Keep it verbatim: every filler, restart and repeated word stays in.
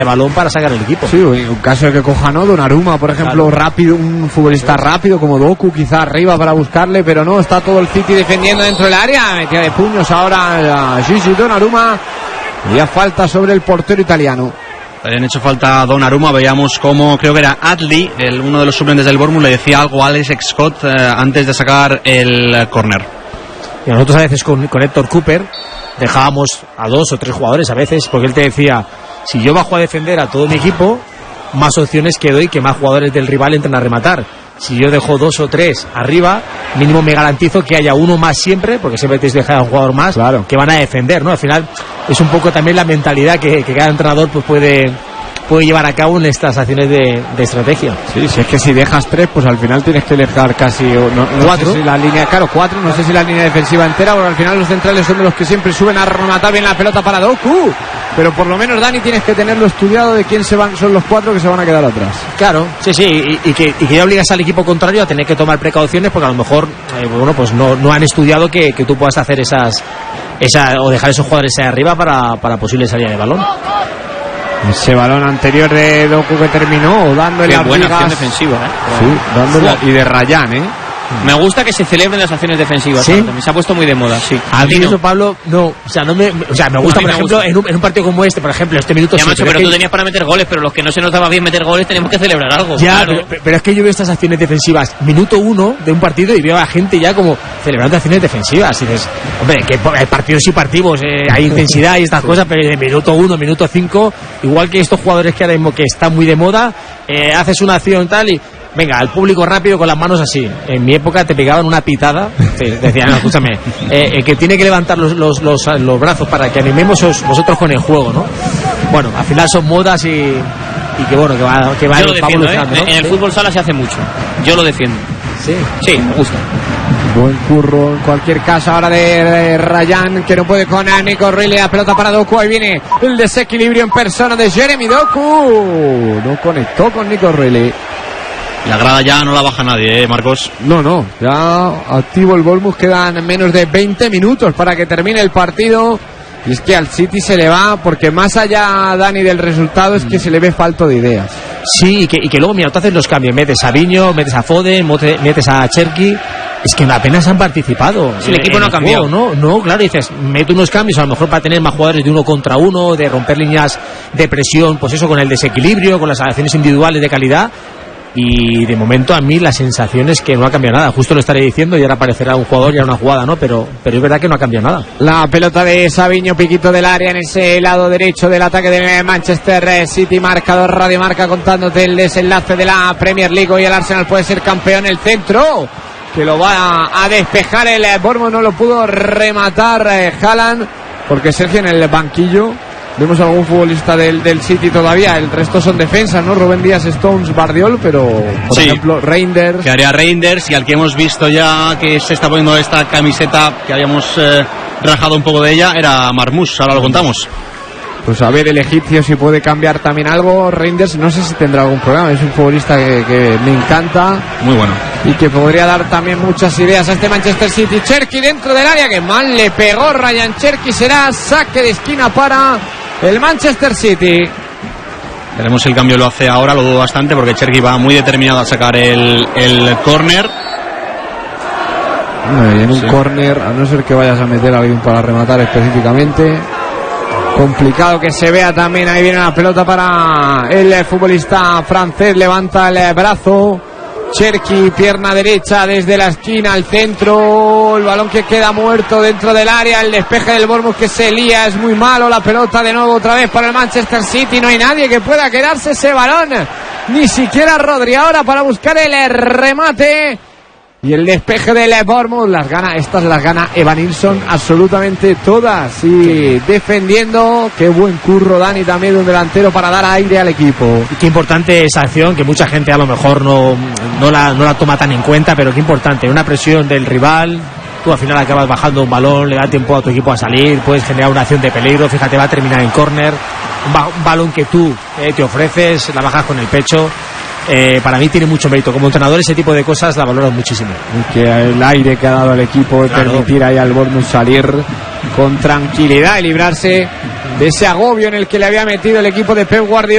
de balón para sacar el equipo. Sí, un caso de que coja, ¿no? Donnarumma, por ejemplo, claro. rápido, un futbolista rápido como Doku, quizá arriba para buscarle, pero no, está todo el City defendiendo dentro del área, metida de puños ahora a Gigi Donnarumma, y ya falta sobre el portero italiano. Habían hecho falta a Donnarumma, veíamos como, creo que era Adli, el, uno de los suplentes del Bournemouth, le decía algo a Alex Scott eh, antes de sacar el córner. Y nosotros a veces con, con Héctor Cooper dejábamos a dos o tres jugadores a veces, porque él te decía, si yo bajo a defender a todo mi equipo, más opciones que doy que más jugadores del rival entren a rematar. Si yo dejo dos o tres arriba, mínimo me garantizo que haya uno más siempre, porque siempre tienes que dejar a un jugador más, claro, que van a defender, ¿no? Al final es un poco también la mentalidad que, que cada entrenador pues puede, puede llevar a cabo en estas acciones de, de estrategia. Sí, si es que si dejas tres, pues al final tienes que dejar casi no, no cuatro. Sé si la línea, claro, cuatro, no sé si la línea defensiva entera, porque al final los centrales son de los que siempre suben a rematar bien la pelota para Doku. Pero por lo menos, Dani, tienes que tenerlo estudiado de quién se van, son los cuatro que se van a quedar atrás. Claro, sí, sí, y, y, que, y que ya obligas al equipo contrario a tener que tomar precauciones, porque a lo mejor eh, bueno, pues no, no han estudiado que, que tú puedas hacer esas, esa, o dejar esos jugadores ahí arriba para, para posible salida de balón. Ese balón anterior de Doku que terminó dándole a buena acción defensiva, ¿eh? Sí, dándole a, y de Rayán, ¿eh? Me gusta que se celebren las acciones defensivas. ¿Sí? Se ha puesto muy de moda, sí. A mí eso, Pablo, no. O sea, no me, o sea, me gusta, por me ejemplo, gusta. En, un, en un partido como este, por ejemplo, este minuto. Ya, macho, pero tú tenías para meter goles, pero los que no se nos daba bien meter goles tenemos que celebrar algo. Ya, claro. pero, pero es que yo veo estas acciones defensivas, minuto uno de un partido, y veo a la gente ya como celebrando acciones defensivas. Y dices, hombre, que hay partidos y partidos, eh, hay intensidad y estas cosas, pero de minuto uno, minuto cinco, igual que estos jugadores que ahora mismo que están muy de moda, eh, haces una acción tal y. Venga, al público rápido con las manos así. En mi época te pegaban una pitada. Te decían, no, escúchame, eh, eh, que tiene que levantar los, los, los, los brazos para que animemos os, vosotros con el juego, ¿no? Bueno, al final son modas y, y que bueno, que va, que va, Yo lo defiendo, va ¿eh? ¿no? En el ¿Sí? fútbol sala se hace mucho. Yo lo defiendo. Sí, sí, me gusta. Buen curro en cualquier caso ahora de, de Rayán, que no puede con Nico Riley. La pelota para Doku, ahí viene el desequilibrio en persona de Jeremy Doku. No conectó con Nico Riley. La grada ya no la baja nadie, ¿eh, Marcos? No, no, ya activo el Bournemouth, quedan menos de veinte minutos para que termine el partido. Y es que al City se le va, porque más allá, Dani, del resultado, es que se le ve falto de ideas. Sí, y que, y que luego, mira, tú haces los cambios, metes a Viño, metes a Foden, metes a Cherki. Es que apenas han participado. Si el equipo no ha cambiado. Juego, ¿no? No, claro, dices, mete unos cambios, a lo mejor para tener más jugadores de uno contra uno, de romper líneas de presión, pues eso, con el desequilibrio, con las acciones individuales de calidad. Y de momento a mí la sensación es que no ha cambiado nada. Justo lo estaré diciendo y ahora aparecerá un jugador y ahora una jugada, ¿no? Pero, pero es verdad que no ha cambiado nada. La pelota de Sabiño, piquito del área en ese lado derecho del ataque de Manchester City. Marcador, Radio Marca contándote el desenlace de la Premier League. Hoy el Arsenal puede ser campeón. El centro que lo va a despejar el Bournemouth, no lo pudo rematar eh, Haaland, porque Sergio en el banquillo vemos algún futbolista del, del City todavía. El resto son defensas, ¿no? Rubén Díaz, Stones, Bardiol, pero por sí. ejemplo Reinders. Que haría Reinders, y al que hemos visto ya que se está poniendo esta camiseta que habíamos eh, rajado un poco de ella, era Marmoush. Ahora lo contamos. Pues a ver el egipcio si puede cambiar también algo. Reinders no sé si tendrá algún problema, es un futbolista que, que me encanta, muy bueno, y que podría dar también muchas ideas a este Manchester City. Cherki dentro del área, que mal le pegó Ryan Cherki. Será saque de esquina para el Manchester City. Veremos si el cambio lo hace ahora, lo dudo bastante, porque Cherki va muy determinado a sacar el, el córner. No, y en un sí. córner, a no ser que vayas a meter a alguien para rematar específicamente, complicado que se vea también. Ahí viene la pelota para el futbolista francés, levanta el brazo Cherki, pierna derecha desde la esquina al centro, el balón que queda muerto dentro del área, el despeje del Bournemouth que se lía, es muy malo. La pelota de nuevo otra vez para el Manchester City, no hay nadie que pueda quedarse ese balón, ni siquiera Rodri ahora para buscar el remate. Y el despeje del Bournemouth, las gana, estas las gana Evan Nilsson absolutamente todas. Y defendiendo, qué buen curro, Dani, también de un delantero para dar aire al equipo. Y qué importante esa acción, que mucha gente a lo mejor no, no, la, no la toma tan en cuenta, pero qué importante, una presión del rival, tú al final acabas bajando un balón, le da tiempo a tu equipo a salir, puedes generar una acción de peligro, fíjate, va a terminar en córner, un, ba- un balón que tú eh, te ofreces, la bajas con el pecho. Eh, para mí tiene mucho mérito. Como entrenador ese tipo de cosas la valoran muchísimo. Y que el aire que ha dado al equipo de claro. permitir ahí al Bournemouth salir con tranquilidad y librarse de ese agobio en el que le había metido el equipo de Pep Guardiola.